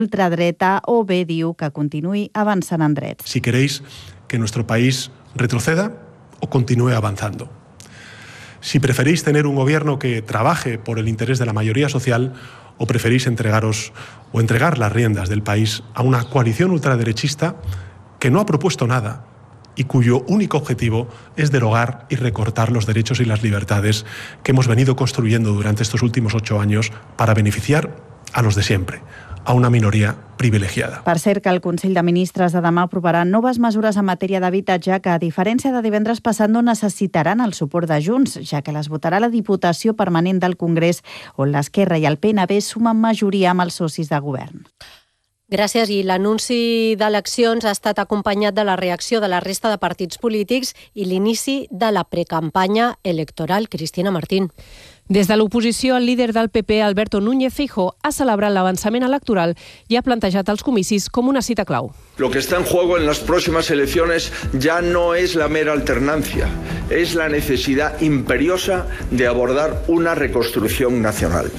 ultradreta o bé diu que continuï avançant en drets. Si queréis que nuestro país retroceda o continúe avanzando. Si preferís tener un gobierno que trabaje por el interés de la mayoría social o preferís entregar las riendas del país a una coalición ultraderechista que no ha propuesto nada y cuyo único objetivo es derogar y recortar los derechos y las libertades que hemos venido construyendo durante estos últimos 8 años para beneficiar a los de siempre, a una minoria privilegiada. Per cert, que el Consell de Ministres de demà aprovarà noves mesures en matèria d'habitatge que, a diferència de divendres passat, no necessitaran el suport de Junts, ja que les votarà la Diputació Permanent del Congrés, on l'Esquerra i el PNB sumen majoria amb els socis de govern. Gràcies. I l'anunci d'eleccions ha estat acompanyat de la reacció de la resta de partits polítics i l'inici de la precampanya electoral. Cristina Martín. Des de l'oposició, el líder del PP, Alberto Núñez Feijóo, ha celebrat l'avançament electoral i ha plantejat els comicis com una cita clau. Lo que está en juego en las próximas elecciones ya no es la mera alternancia, es la necesidad imperiosa de abordar una reconstrucción nacional.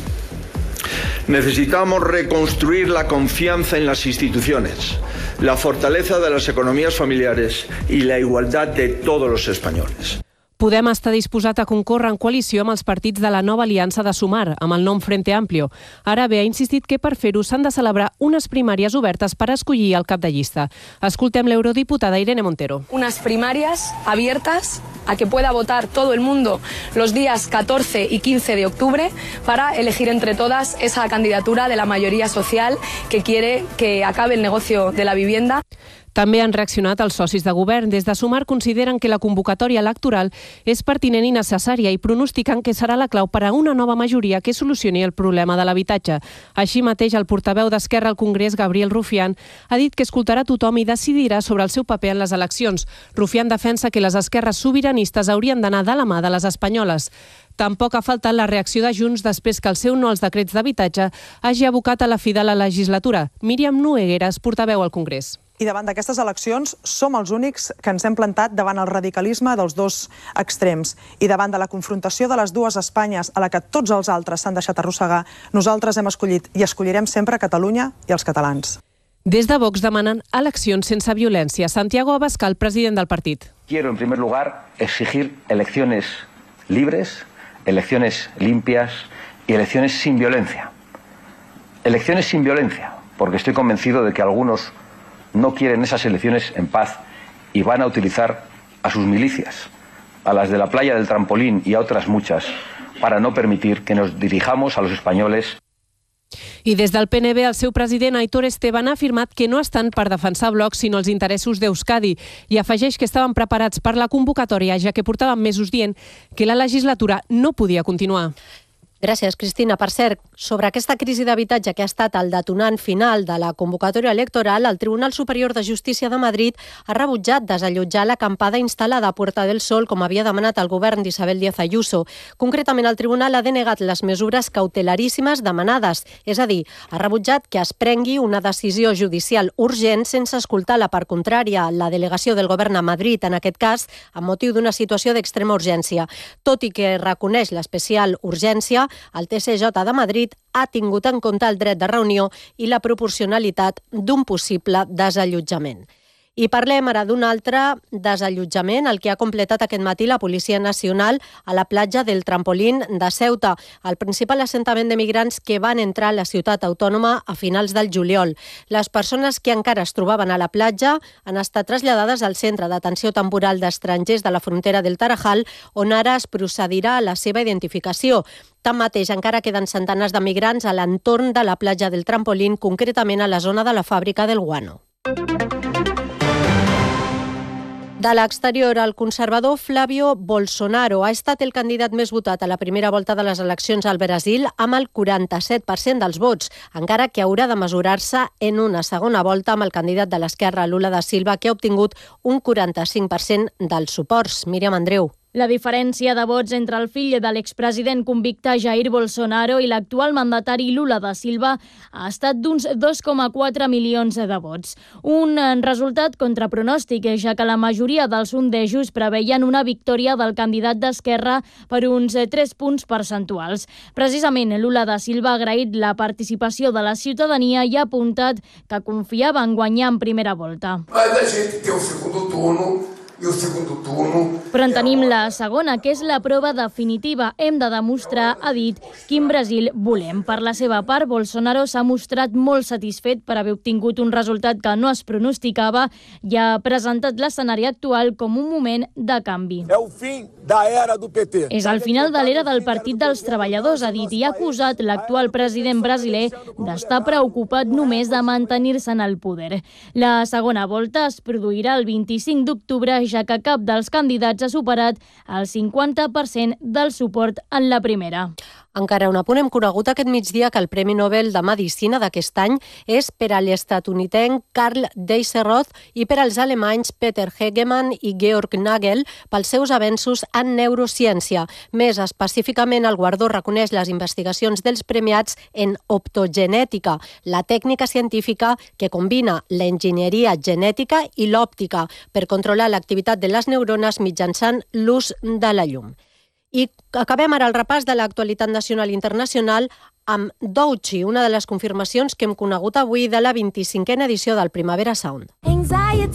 Necesitamos reconstruir la confianza en las instituciones, la fortaleza de las economías familiares y la igualdad de todos los españoles. Podem està disposat a concórrer en coalició amb els partits de la nova aliança de Sumar, amb el nom Frente Amplio. Ara bé, ha insistit que per fer-ho s'han de celebrar unes primàries obertes per escollir el cap de llista. Escoltem l'eurodiputada Irene Montero. Unas primarias abiertas a que pueda votar todo el mundo los días 14 y 15 de octubre para elegir entre todas esa candidatura de la mayoría social que quiere que acabe el negocio de la vivienda. També han reaccionat els socis de govern. Des de Sumar consideren que la convocatòria electoral és pertinent i necessària i pronostiquen que serà la clau per a una nova majoria que solucioni el problema de l'habitatge. Així mateix, el portaveu d'Esquerra al Congrés, Gabriel Rufián, ha dit que escoltarà tothom i decidirà sobre el seu paper en les eleccions. Rufián defensa que les esquerres sobiranistes haurien d'anar de la mà de les espanyoles. Tampoc ha faltat la reacció de Junts després que el seu no als decrets d'habitatge hagi abocat a la fi de la legislatura. Míriam Nogueras, portaveu al Congrés. I davant d'aquestes eleccions som els únics que ens hem plantat davant el radicalisme dels dos extrems i davant de la confrontació de les dues Espanyes a la que tots els altres s'han deixat arrossegar, nosaltres hem escollit i escollirem sempre Catalunya i els catalans. Des de Vox demanen eleccions sense violència. Santiago Abascal, president del partit. Quiero, en primer lugar, exigir elecciones libres, elecciones limpias y elecciones sin violencia. Elecciones sin violencia, porque estoy convencido de que algunos no quieren esas elecciones en paz y van a utilizar a sus milicias, a las de la playa del Trampolín y a otras muchas, para no permitir que nos dirijamos a los españoles. I des del PNB, el seu president Aitor Esteban ha afirmat que no estan per defensar blocs sinó els interessos d'Euskadi i afegeix que estaven preparats per la convocatòria, ja que portaven mesos dient que la legislatura no podia continuar. Gràcies, Cristina. Per cert, sobre aquesta crisi d'habitatge que ha estat el detonant final de la convocatòria electoral, el Tribunal Superior de Justícia de Madrid ha rebutjat desallotjar l'acampada instal·lada a Puerta del Sol, com havia demanat el govern d'Isabel Díaz Ayuso. Concretament, el Tribunal ha denegat les mesures cautelaríssimes demanades, és a dir, ha rebutjat que es prengui una decisió judicial urgent sense escoltar la part contrària, la delegació del govern a Madrid, en aquest cas, amb motiu d'una situació d'extrema urgència. Tot i que reconeix l'especial urgència, el TSJ de Madrid ha tingut en compte el dret de reunió i la proporcionalitat d'un possible desallotjament. I parlem ara d'un altre desallotjament, el que ha completat aquest matí la Policia Nacional a la platja del Trampolín de Ceuta, el principal assentament de migrants que van entrar a la ciutat autònoma a finals del juliol. Les persones que encara es trobaven a la platja han estat traslladades al Centre d'Atenció Temporal d'Estrangers de la frontera del Tarajal, on ara es procedirà a la seva identificació. Tanmateix, encara queden centenars de migrants a l'entorn de la platja del Trampolín, concretament a la zona de la fàbrica del guano. De l'exterior, el conservador Flávio Bolsonaro ha estat el candidat més votat a la primera volta de les eleccions al Brasil amb el 47% dels vots, encara que haurà de mesurar-se en una segona volta amb el candidat de l'esquerra, Lula da Silva, que ha obtingut un 45% dels suports. Míriam Andreu. La diferència de vots entre el fill de l'expresident convicte Jair Bolsonaro i l'actual mandatari Lula da Silva ha estat d'uns 2,4 milions de vots. Un resultat contra pronòstic, ja que la majoria dels sondejos preveien una victòria del candidat d'Esquerra per uns 3 punts percentuals. Precisament, Lula da Silva ha agraït la participació de la ciutadania i ha apuntat que confiava en guanyar en primera volta. Però en tenim la segona, que és la prova definitiva. Hem de demostrar, ha dit, quin Brasil volem. Per la seva part, Bolsonaro s'ha mostrat molt satisfet per haver obtingut un resultat que no es pronosticava i ha presentat l'escenari actual com un moment de canvi. És el final de l'era del Partit dels Treballadors, ha dit, i ha acusat l'actual president brasiler d'estar preocupat només de mantenir-se en el poder. La segona volta es produirà el 25 d'octubre, ja que cap dels candidats ha superat el 50% del suport en la primera. Encara un apunt, hem conegut aquest migdia que el Premi Nobel de Medicina d'aquest any és per a l'estatunidenc Karl Deisseroth i per als alemanys Peter Hegemann i Georg Nagel pels seus avenços en neurociència. Més específicament, el guardó reconeix les investigacions dels premiats en optogenètica, la tècnica científica que combina l'enginyeria genètica i l'òptica per controlar l'activitat de les neurones mitjançant l'ús de la llum. I acabem ara el repàs de l'actualitat nacional i internacional amb Douchi, una de les confirmacions que hem conegut avui de la 25a edició del Primavera Sound.